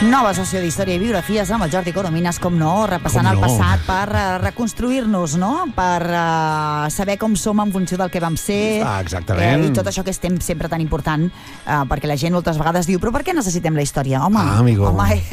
Nova sessió d'Història i Biografies amb el Jordi Coromines, com no, repassant el passat per reconstruir-nos, no? Per saber com som en funció del que vam ser. Exactament. I tot això que és sempre tan important, perquè la gent moltes vegades diu, però per què necessitem la història? Home, amigo.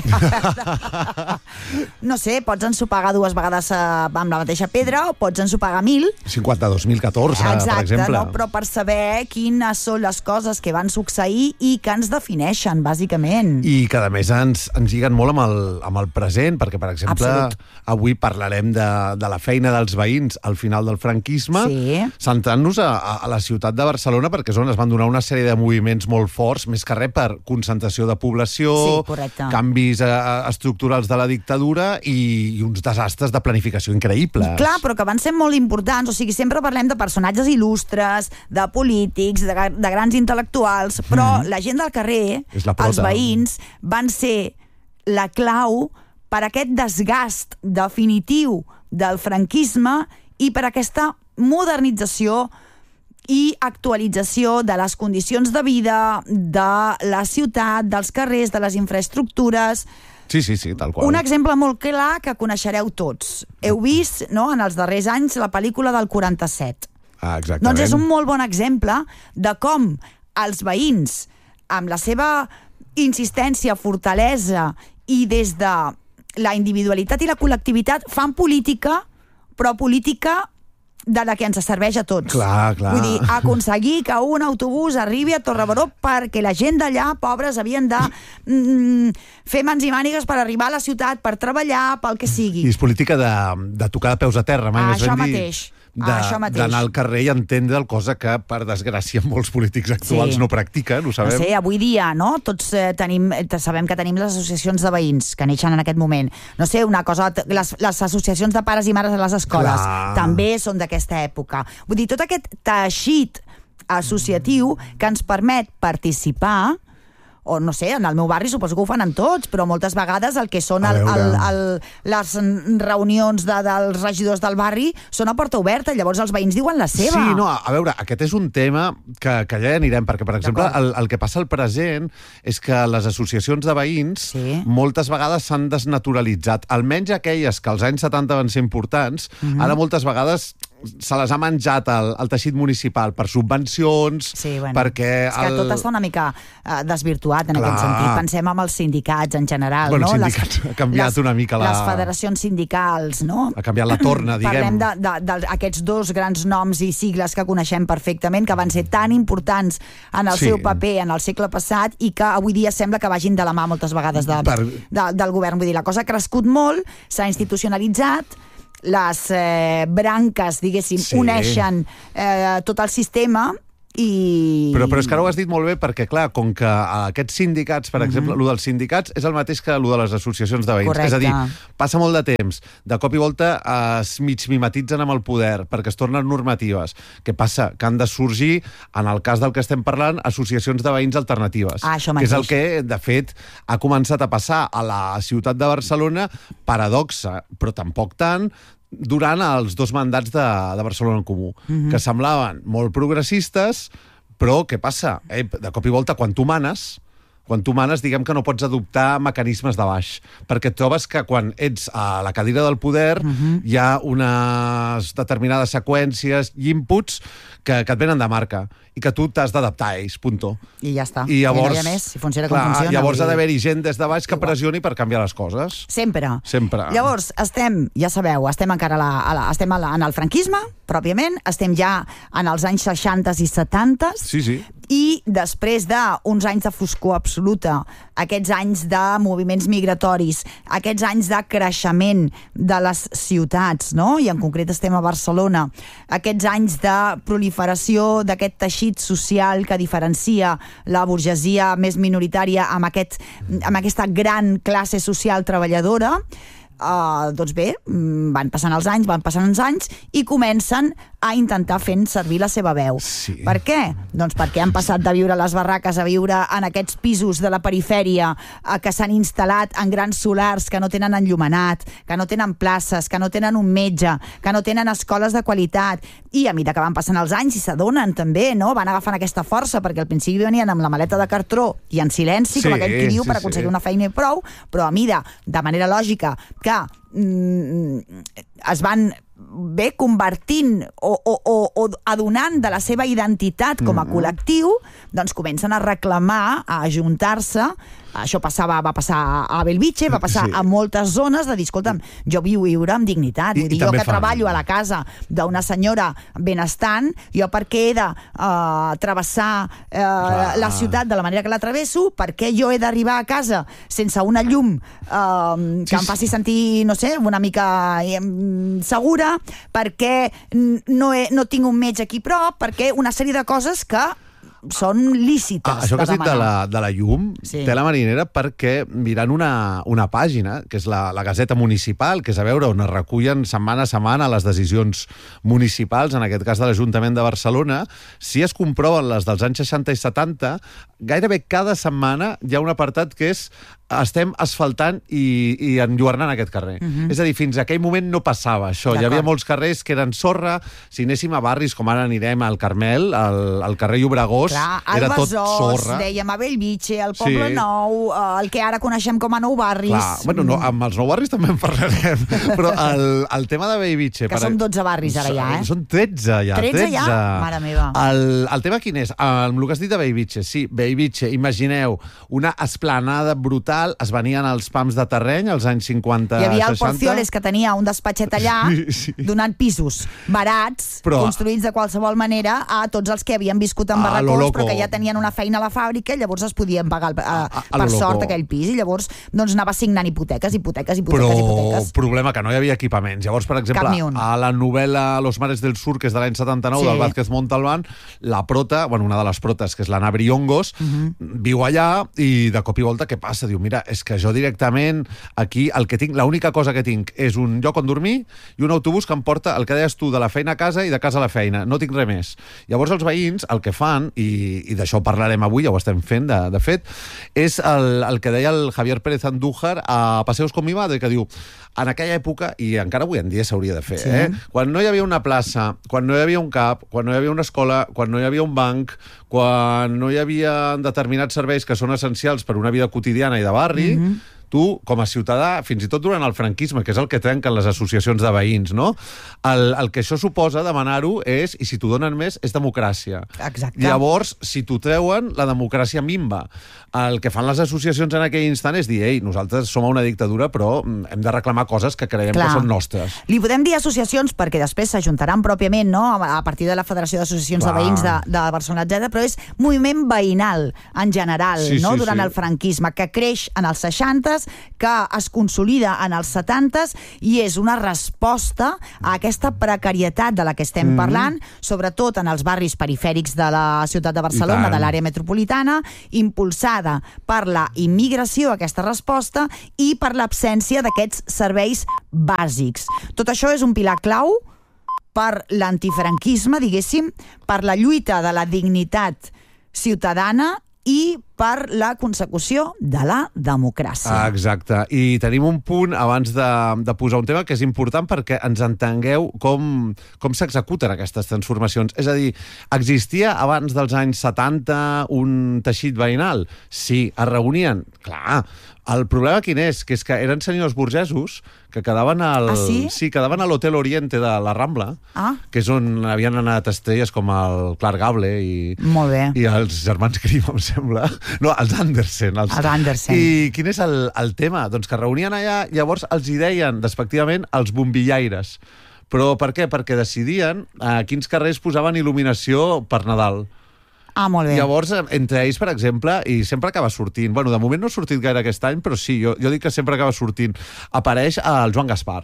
No sé, pots ensopegar 2 vegades amb la mateixa pedra o pots ensopegar 1000. 52.014, per exemple. Exacte, no? Però per saber quines són les coses que van succeir i que ens defineixen, bàsicament. I que, a més, ens lliguen molt amb el present, perquè, per exemple, avui parlarem de la feina dels veïns al final del franquisme, centrant-nos a la ciutat de Barcelona, perquè és on es van donar una sèrie de moviments molt forts, més que res per concentració de població, canvis estructurals de la dictadura i uns desastres de planificació increïbles. Clar, però que van ser molt importants, o sigui, sempre parlem de personatges il·lustres, de polítics, de grans intel·lectuals, però la gent del carrer, els veïns, van ser la clau per aquest desgast definitiu del franquisme i per aquesta modernització i actualització de les condicions de vida, de la ciutat, dels carrers, de les infraestructures. Sí, tal qual. Un exemple molt clar que coneixereu tots. Heu vist, no, en els darrers anys la pel·lícula del 47. Exactament. Doncs és un molt bon exemple de com els veïns, amb la seva insistència, fortalesa i des de la individualitat i la col·lectivitat fan política, però política de la que ens serveix a tots. Clar. Vull dir, aconseguir que un autobús arribi a Torrebaró perquè la gent d'allà, pobres, havien de fer mans i mànigues per arribar a la ciutat, per treballar, pel que sigui. I és política de tocar de peus a terra. Això mateix. D'anar al carrer i entendre el cosa que, per desgràcia, molts polítics actuals no practiquen, ho sabem. No sé, avui dia, no? Tots sabem que tenim les associacions de veïns que neixen en aquest moment. No sé, una cosa, les associacions de pares i mares a les escoles també són d'aquesta època. Vull dir, tot aquest teixit associatiu que ens permet participar, o no sé, en el meu barri suposo que ho fan en tots, però moltes vegades el que són les reunions dels regidors del barri són a porta oberta, llavors els veïns diuen la seva. Sí, no, a veure, aquest és un tema que ja anirem, perquè, per exemple, el que passa al present és que les associacions de veïns moltes vegades s'han desnaturalitzat, almenys aquelles que als anys 70 van ser importants, ara moltes vegades se les ha menjat el teixit municipal per subvencions, perquè... És que tot està una mica desvirtuat en aquest sentit. Pensem en els sindicats en general. Bueno, els sindicats ha canviat una mica les federacions sindicals, no? Ha canviat la torna, diguem. Parlem d'aquests 2 grans noms i sigles que coneixem perfectament, que van ser tan importants en el seu paper en el segle passat i que avui dia sembla que vagin de la mà moltes vegades del govern. Vull dir, la cosa ha crescut molt, s'ha institucionalitzat, les branques, diguéssim, uneixen tot el sistema i... Però és que ara ho has dit molt bé perquè, clar, com que aquests sindicats, per exemple, el dels sindicats és el mateix que el de les associacions de veïns. Correcte. És a dir, passa molt de temps, de cop i volta es mig mimetitzen amb el poder perquè es tornen normatives. Què passa? Que han de sorgir, en el cas del que estem parlant, associacions de veïns alternatives. Que és el que, de fet, ha començat a passar a la ciutat de Barcelona, paradoxa, però tampoc tant, durant els 2 mandats de Barcelona en Comú, que semblaven molt progressistes, però què passa? De cop i volta, quan tu manes, diguem que no pots adoptar mecanismes de baix, perquè trobes que quan ets a la cadira del poder hi ha unes determinades seqüències i inputs que et venen de marca i que tu t'has d'adaptar a ells, punto. I ja està. I llavors, no hi ha més, si funciona com funciona. Llavors ha d'haver-hi gent des de baix que pressioni per canviar les coses. Sempre. Llavors, ja sabeu, estem encara estem en el franquisme, pròpiament, estem ja en els anys 60 i 70. Sí. I després d'uns anys de foscor absoluta, aquests anys de moviments migratoris, aquests anys de creixement de les ciutats, no? I en concret estem a Barcelona, aquests anys de proliferació d'aquest teixit social que diferencia la burgesia més minoritària amb aquesta gran classe social treballadora, doncs bé, van passant els anys i comencen a intentar fent servir la seva veu. Sí. Per què? Doncs perquè han passat de viure a les barraques a viure en aquests pisos de la perifèria que s'han instal·lat en grans solars que no tenen enllumenat, que no tenen places, que no tenen un metge, que no tenen escoles de qualitat, i a mesura que van passant els anys i s'adonen també, no? Van agafant aquesta força, perquè al principi venien amb la maleta de cartró i en silenci, com aquell qui diu, per aconseguir una feina i prou, però a mida, de manera lògica, que es van convertint o adonant de la seva identitat com a col·lectiu, doncs comencen a reclamar, a ajuntar-se. Això va passar a Bellvitge, va passar a moltes zones de dir, escolta'm, jo vull viure amb dignitat. Vull dir, jo que treballo a la casa d'una senyora benestant, jo per què he de travessar la ciutat de la manera que la travesso? Per què jo he d'arribar a casa sense una llum que em faci sentir, no sé, una mica segura? Per què no tinc un metge aquí prop? Per què una sèrie de coses que són lícites. Això que has dit de la llum, té la marinera perquè mirant una pàgina, que és la Gaceta Municipal, que és a veure on es recullen setmana a setmana les decisions municipals, en aquest cas de l'Ajuntament de Barcelona, si es comproven les dels anys 60 i 70, gairebé cada setmana hi ha un apartat que és estem asfaltant i enlluernant aquest carrer. És a dir, fins a aquell moment no passava això. Hi havia molts carrers que eren sorra. Si anéssim a barris com ara anirem al Carmel, al carrer Llobregós, era tot sorra. Dèiem a Bellvitge, al Poble Nou, el que ara coneixem com a Nou Barris. Clar, bueno, no, amb els Nou Barris també en parlarem, però el tema de Bellvitge... Que són 12 barris ara ja, Són 13 ja. 13 ja? Mare meva. El tema quin és? Amb el que has dit de Bellvitge, sí, Bellvitge, imagineu, una esplanada brutal, es venien els pams de terreny als anys 50-60. Hi havia el Porcioles, que tenia un despatxet allà, donant pisos barats, construïts de qualsevol manera a tots els que havien viscut en barracons, però que ja tenien una feina a la fàbrica i llavors es podien pagar per sort aquell pis, i llavors anava signant hipoteques. Però problema que no hi havia equipaments. Llavors, per exemple, a la novel·la Los mares del sur, que és de l'any 79, del Vázquez Montalbán, la prota, una de les protes, que és l'Anna Briongos, viu allà i de cop i volta què passa? Diu, mira, és que jo directament aquí el que tinc, l'única cosa que tinc és un lloc on dormir i un autobús que em porta, el que deies tu, de la feina a casa i de casa a la feina. No tinc res més. Llavors els veïns el que fan, i d'això parlarem avui, ja ho estem fent, de fet, és el que deia el Javier Pérez Andújar a Paseos con mi madre, que diu, en aquella època, i encara avui en dia s'hauria de fer, quan no hi havia una plaça, quan no hi havia un CAP, quan no hi havia una escola, quan no hi havia un banc, quan no hi havia determinats serveis que són essencials per una vida quotidiana i de barri, tu, com a ciutadà, fins i tot durant el franquisme, que és el que trenquen les associacions de veïns, no? El que això suposa, demanar-ho, és, i si t'ho donen més, és democràcia. Exacte. Llavors, si t'ho treuen, la democràcia minva. El que fan les associacions en aquell instant és dir, ei, nosaltres som a una dictadura, però hem de reclamar coses que creiem que són nostres. Li podem dir associacions perquè després s'ajuntaran pròpiament, no?, a partir de la Federació d'Associacions de Veïns de Barcelona, etc., però és moviment veïnal, en general, durant el franquisme, que creix en els 60, que es consolida en els 70s i és una resposta a aquesta precarietat de la que estem parlant, sobretot en els barris perifèrics de la ciutat de Barcelona, de l'àrea metropolitana, impulsada per la immigració, aquesta resposta, i per l'absència d'aquests serveis bàsics. Tot això és un pilar clau per l'antifranquisme, diguéssim, per la lluita de la dignitat ciutadana i per la consecució de la democràcia. Exacte. I tenim un punt abans de posar un tema que és important perquè ens entengueu com s'executen aquestes transformacions. És a dir, existia abans dels anys 70 un teixit veïnal? Sí. Es reunien? Clar. El problema quin és? Que és que eren senyors burgesos que quedaven quedaven a l'Hotel Oriente de la Rambla, que és on havien anat estrelles com el Clark Gable i els germans Grimm, em sembla. No, els Andersen. Els Andersen. I quin és el tema? Doncs que reunien allà, llavors els hi deien, despectivament, els bombillaires. Però per què? Perquè decidien a quins carrers posaven il·luminació per Nadal. Molt bé. Llavors, entre ells, per exemple, i sempre acaba sortint, de moment no ha sortit gaire aquest any, però sí, jo dic que sempre acaba sortint, apareix el Joan Gaspar.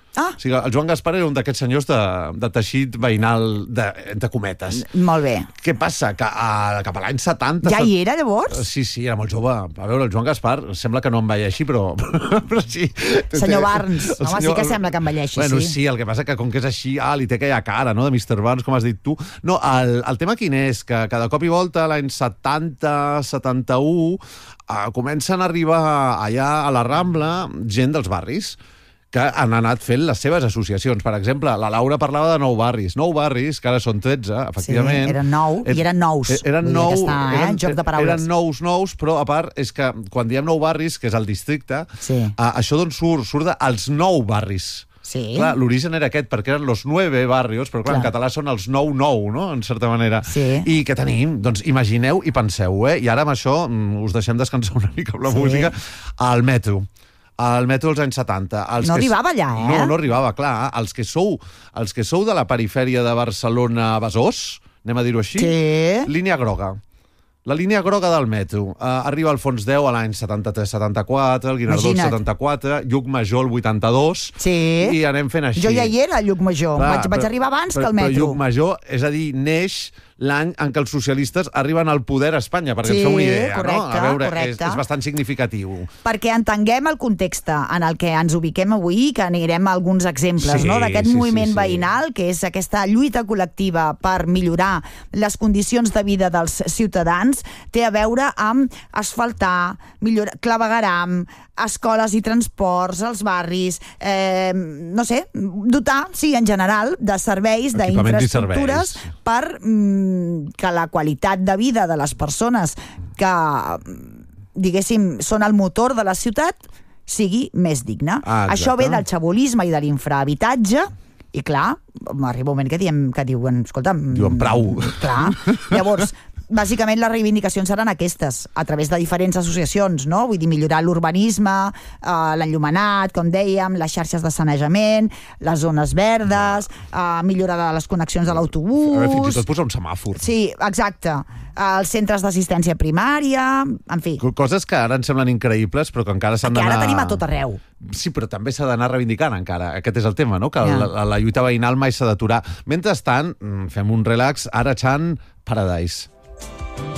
Ah. O sigui, el Joan Gaspar era un d'aquests senyors de teixit veïnal de cometes. Molt bé. Què passa? Que cap a l'any 70... Ja hi era, llavors? Sí, era molt jove. A veure, el Joan Gaspar sembla que no envelleixi, però sí. Senyor Barnes. Home, sí que sembla que envelleixi, bueno, sí. El que passa que com que és així, li té aquella cara, no?, de Mr. Barnes, com has dit tu. No, el tema quin és? Que cada cop i volta, l'any 70, 71, comencen a arribar allà a la Rambla gent dels barris que han anat fent les seves associacions. Per exemple, la Laura parlava de 9 barris. 9 barris, que ara són 13, efectivament. Sí, eren 9, i eren nous. Eren 9, joc de paraules. Eren nous, però a part és que quan diem 9 barris, que és el districte, això d'on surt dels 9 barris. Sí. Clar, l'origen era aquest, perquè eren los 9 barrios, però clar, en català són els 9-9, no?, en certa manera. Sí. I què tenim? Doncs imagineu i penseu, i ara amb això us deixem descansar una mica amb la música, al metro. Al metro dels anys 70. No arribava allà, No arribava, clar. Els que sou de la perifèria de Barcelona-Besòs, anem a dir-ho així, línia groga. La línia groga del metro arriba al Fons 10 a l'any 73-74, el Guinardó el 74, Lluc Major el 82, i anem fent així. Jo ja hi era, a Lluc Major. Vaig arribar abans que el metro. Però Lluc Major, és a dir, neix l'any en què els socialistes arriben al poder a Espanya, perquè ens feu una idea, correcte, no? A veure, correcte. és bastant significatiu. Perquè entenguem el context en el que ens ubiquem avui, que anirem a alguns exemples d'aquest moviment veïnal, que és aquesta lluita col·lectiva per millorar les condicions de vida dels ciutadans, té a veure amb asfaltar, clavegueram, escoles i transports, als barris, no sé, dotar, en general, de serveis, d'infraestructures per que la qualitat de vida de les persones que, diguéssim, són el motor de la ciutat sigui més digna. Això ve del xabolisme i de l'infrahabitatge, i clar, arriba un moment que diuen, escolta'm... Diuen prou. Clar, llavors... Bàsicament les reivindicacions seran aquestes, a través de diferents associacions, no? Vull dir, millorar l'urbanisme, l'enllumenat, com dèiem, les xarxes de sanejament, les zones verdes, millorar les connexions de l'autobús... Fins i tot posar un semàfor. Sí, exacte. Els centres d'assistència primària, en fi. Coses que ara ens semblen increïbles, però que encara s'han d'anar... Que ara tenim a tot arreu. Sí, però també s'ha d'anar reivindicant encara. Aquest és el tema, no?, que la lluita veïnal mai s'ha d'aturar. Mentrestant, fem un relax, ara Chan Paradise.